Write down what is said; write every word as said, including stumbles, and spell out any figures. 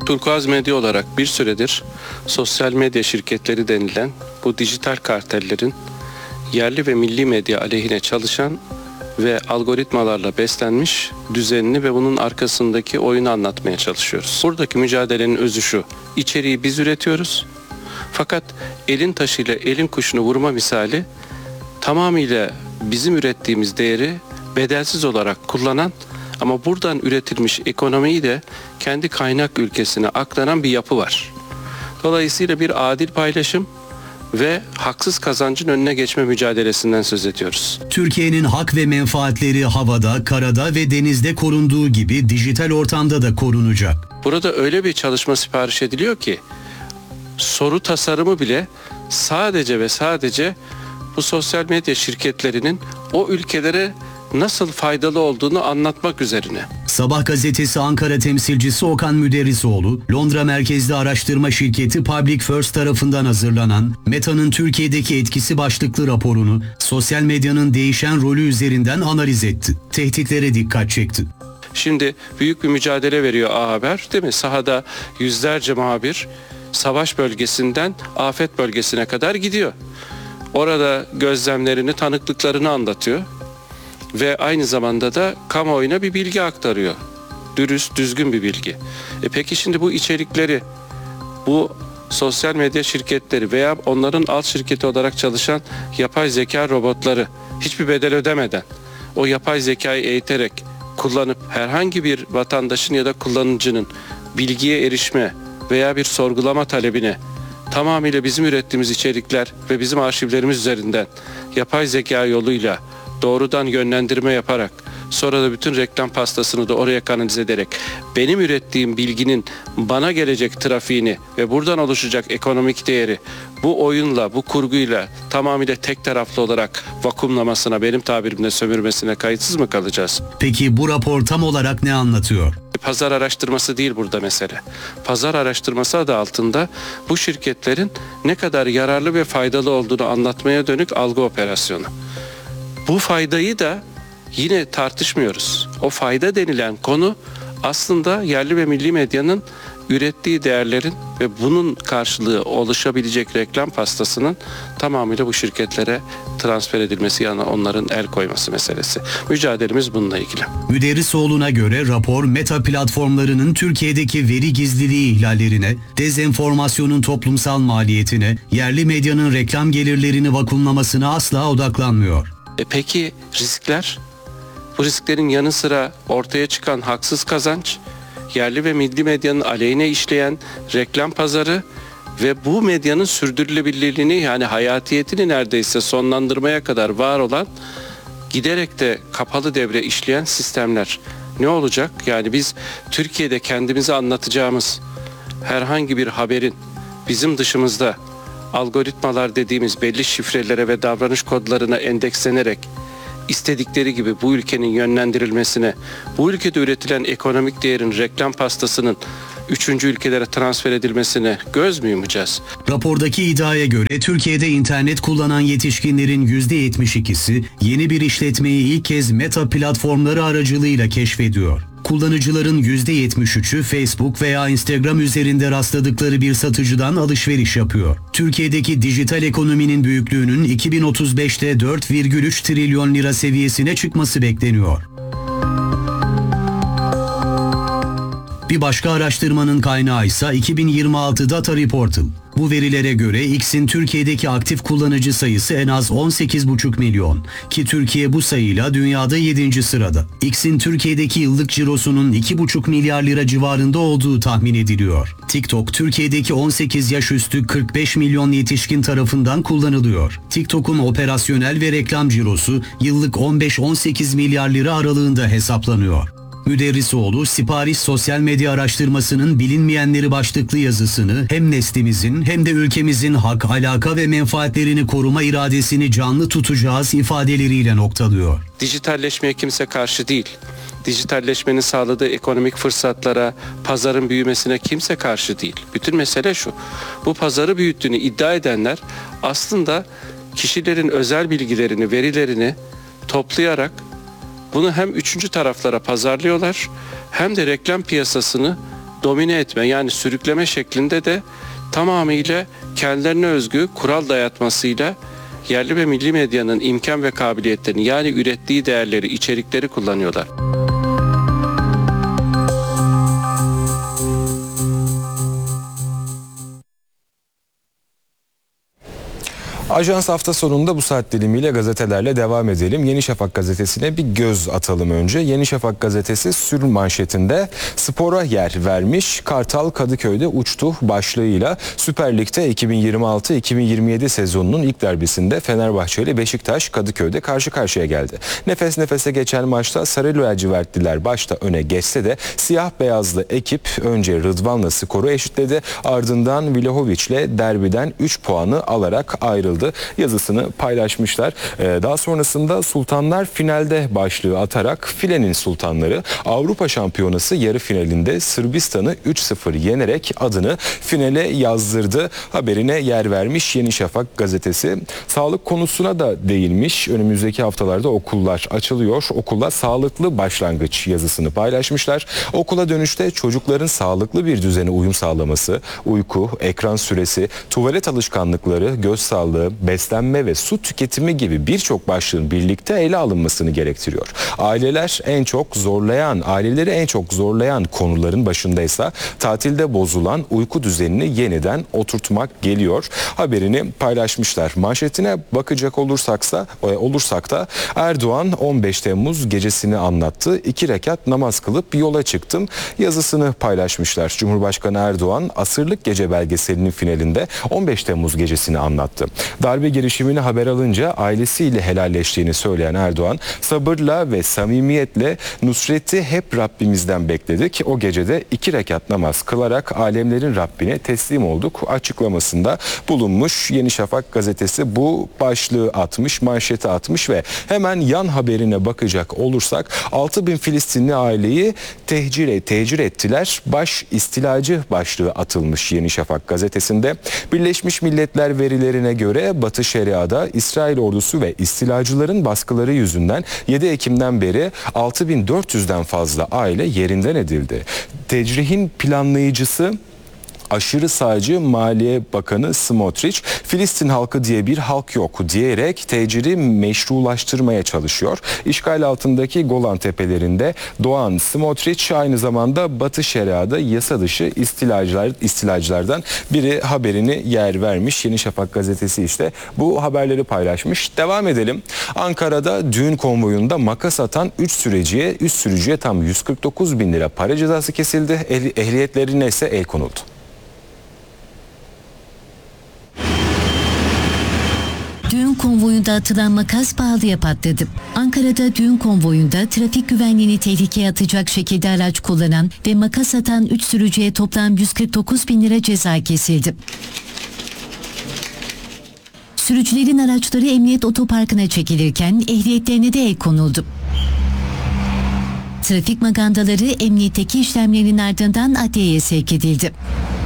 Turkuaz Medya olarak bir süredir sosyal medya şirketleri denilen bu dijital kartellerin yerli ve milli medya aleyhine çalışan ve algoritmalarla beslenmiş düzenini ve bunun arkasındaki oyunu anlatmaya çalışıyoruz. Buradaki mücadelenin özü şu: içeriği biz üretiyoruz. Fakat elin taşıyla elin kuşunu vurma misali tamamıyla bizim ürettiğimiz değeri bedelsiz olarak kullanan ama buradan üretilmiş ekonomiyi de kendi kaynak ülkesine aktaran bir yapı var. Dolayısıyla bir adil paylaşım ve haksız kazancın önüne geçme mücadelesinden söz ediyoruz. Türkiye'nin hak ve menfaatleri havada, karada ve denizde korunduğu gibi dijital ortamda da korunacak. Burada öyle bir çalışma sipariş ediliyor ki soru tasarımı bile sadece ve sadece bu sosyal medya şirketlerinin o ülkelere nasıl faydalı olduğunu anlatmak üzerine. Sabah gazetesi Ankara temsilcisi Okan Müderrisoğlu, Londra merkezli araştırma şirketi Public First tarafından hazırlanan Meta'nın Türkiye'deki etkisi başlıklı raporunu sosyal medyanın değişen rolü üzerinden analiz etti. Tehditlere dikkat çekti. Şimdi büyük bir mücadele veriyor A Haber, değil mi? Sahada yüzlerce muhabir savaş bölgesinden afet bölgesine kadar gidiyor. Orada gözlemlerini, tanıklıklarını anlatıyor. Ve aynı zamanda da kamuoyuna bir bilgi aktarıyor. Dürüst, düzgün bir bilgi. E peki şimdi bu içerikleri bu sosyal medya şirketleri veya onların alt şirketi olarak çalışan yapay zeka robotları hiçbir bedel ödemeden o yapay zekayı eğiterek kullanıp herhangi bir vatandaşın ya da kullanıcının bilgiye erişme veya bir sorgulama talebine tamamıyla bizim ürettiğimiz içerikler ve bizim arşivlerimiz üzerinden yapay zeka yoluyla doğrudan yönlendirme yaparak sonra da bütün reklam pastasını da oraya kanalize ederek benim ürettiğim bilginin bana gelecek trafiğini ve buradan oluşacak ekonomik değeri bu oyunla, bu kurguyla tamamıyla tek taraflı olarak vakumlamasına, benim tabirimle sömürmesine kayıtsız mı kalacağız? Peki bu rapor tam olarak ne anlatıyor? Pazar araştırması değil burada mesele. Pazar araştırması adı altında bu şirketlerin ne kadar yararlı ve faydalı olduğunu anlatmaya dönük algı operasyonu. Bu faydayı da yine tartışmıyoruz. O fayda denilen konu aslında yerli ve milli medyanın ürettiği değerlerin ve bunun karşılığı oluşabilecek reklam pastasının tamamıyla bu şirketlere transfer edilmesi, yani onların el koyması meselesi. Mücadelemiz bununla ilgili. Müderrisoğlu'na göre rapor Meta platformlarının Türkiye'deki veri gizliliği ihlallerine, dezenformasyonun toplumsal maliyetine, yerli medyanın reklam gelirlerini vakumlamasına asla odaklanmıyor. E peki riskler? Bu risklerin yanı sıra ortaya çıkan haksız kazanç, yerli ve milli medyanın aleyhine işleyen reklam pazarı ve bu medyanın sürdürülebilirliğini, yani hayatiyetini neredeyse sonlandırmaya kadar var olan, giderek de kapalı devre işleyen sistemler. Ne olacak? Yani biz Türkiye'de kendimizi anlatacağımız herhangi bir haberin bizim dışımızda algoritmalar dediğimiz belli şifrelere ve davranış kodlarına endekslenerek istedikleri gibi bu ülkenin yönlendirilmesine, bu ülkede üretilen ekonomik değerin reklam pastasının üçüncü ülkelere transfer edilmesine göz mü yumacağız? Rapordaki iddiaya göre Türkiye'de internet kullanan yetişkinlerin yüzde yetmiş ikisi yeni bir işletmeyi ilk kez Meta platformları aracılığıyla keşfediyor. Kullanıcıların yüzde yetmiş üçü Facebook veya Instagram üzerinde rastladıkları bir satıcıdan alışveriş yapıyor. Türkiye'deki dijital ekonominin büyüklüğünün iki bin otuz beşte dört virgül üç trilyon lira seviyesine çıkması bekleniyor. Bir başka araştırmanın kaynağı ise iki bin yirmi altı Data Reportal. Bu verilere göre X'in Türkiye'deki aktif kullanıcı sayısı en az on sekiz buçuk milyon ki Türkiye bu sayıyla dünyada yedinci sırada. X'in Türkiye'deki yıllık cirosunun iki buçuk milyar lira civarında olduğu tahmin ediliyor. TikTok Türkiye'deki on sekiz yaş üstü kırk beş milyon yetişkin tarafından kullanılıyor. TikTok'un operasyonel ve reklam cirosu yıllık on beş on sekiz milyar lira aralığında hesaplanıyor. Müderrisoğlu, Sipariş Sosyal Medya Araştırması'nın bilinmeyenleri başlıklı yazısını hem neslimizin hem de ülkemizin hak, alaka ve menfaatlerini koruma iradesini canlı tutacağız ifadeleriyle noktalıyor. Dijitalleşmeye kimse karşı değil. Dijitalleşmenin sağladığı ekonomik fırsatlara, pazarın büyümesine kimse karşı değil. Bütün mesele şu: bu pazarı büyüttüğünü iddia edenler aslında kişilerin özel bilgilerini, verilerini toplayarak bunu hem üçüncü taraflara pazarlıyorlar hem de reklam piyasasını domine etme yani sürükleme şeklinde de tamamıyla kendilerine özgü kural dayatmasıyla yerli ve milli medyanın imkan ve kabiliyetlerini yani ürettiği değerleri, içerikleri kullanıyorlar. Ajans hafta sonunda bu saat dilimiyle gazetelerle devam edelim. Yeni Şafak gazetesine bir göz atalım önce. Yeni Şafak gazetesi sürüm manşetinde spora yer vermiş. Kartal Kadıköy'de uçtu başlığıyla Süper Lig'de iki bin yirmi altı iki bin yirmi yedi sezonunun ilk derbisinde Fenerbahçe ile Beşiktaş Kadıköy'de karşı karşıya geldi. Nefes nefese geçen maçta Sarı lacivertliler başta öne geçse de siyah beyazlı ekip önce Rıdvan'la skoru eşitledi. Ardından Vlahovic'le derbiden üç puanı alarak ayrıldı. Yazısını paylaşmışlar. Ee, daha sonrasında Sultanlar finalde başlığı atarak filenin sultanları Avrupa Şampiyonası yarı finalinde Sırbistan'ı üç sıfır yenerek adını finale yazdırdı. Haberine yer vermiş Yeni Şafak gazetesi. Sağlık konusuna da değinmiş. Önümüzdeki haftalarda okullar açılıyor. Okula sağlıklı başlangıç yazısını paylaşmışlar. Okula dönüşte çocukların sağlıklı bir düzene uyum sağlaması, uyku, ekran süresi, tuvalet alışkanlıkları, göz sağlığı, beslenme ve su tüketimi gibi birçok başlığın birlikte ele alınmasını gerektiriyor. Aileler en çok zorlayan, aileleri en çok zorlayan konuların başındaysa tatilde bozulan uyku düzenini yeniden oturtmak geliyor. Haberini paylaşmışlar. Manşetine bakacak olursaksa, olursak da Erdoğan on beş Temmuz gecesini anlattı. İki rekat namaz kılıp yola çıktım yazısını paylaşmışlar. Cumhurbaşkanı Erdoğan asırlık gece belgeselinin finalinde on beş Temmuz gecesini anlattı. Darbe girişimini haber alınca ailesiyle helalleştiğini söyleyen Erdoğan, sabırla ve samimiyetle Nusret'i hep Rabbimizden bekledik. O gecede iki rekat namaz kılarak alemlerin Rabbine teslim olduk açıklamasında bulunmuş. Yeni Şafak gazetesi bu başlığı atmış, manşeti atmış ve hemen yan haberine bakacak olursak altı bin Filistinli aileyi tehcir, tehcir ettiler. Baş istilacı başlığı atılmış Yeni Şafak gazetesinde. Birleşmiş Milletler verilerine göre Batı Şeria'da İsrail ordusu ve istilacıların baskıları yüzünden yedi Ekim'den beri altı bin dört yüzden fazla aile yerinden edildi. Tecrihin planlayıcısı aşırı sağcı Maliye Bakanı Smotrich, Filistin halkı diye bir halk yok diyerek teciri meşrulaştırmaya çalışıyor. İşgal altındaki Golan Tepelerinde doğan Smotrich aynı zamanda Batı Şeria'da yasa dışı istilacılar, istilacılardan biri haberini yer vermiş. Yeni Şafak gazetesi işte bu haberleri paylaşmış. Devam edelim. Ankara'da düğün konvoyunda makas atan üç sürücüye, üç sürücüye tam yüz kırk dokuz bin lira para cezası kesildi. Ehli, ehliyetlerine ise el konuldu. Düğün konvoyunda atılan makas pahalıya patladı. Ankara'da düğün konvoyunda trafik güvenliğini tehlikeye atacak şekilde araç kullanan ve makas atan üç sürücüye toplam yüz kırk dokuz bin lira ceza kesildi. Sürücülerin araçları emniyet otoparkına çekilirken ehliyetlerine de el konuldu. Trafik magandaları emniyetteki işlemlerin ardından adliyeye sevk edildi.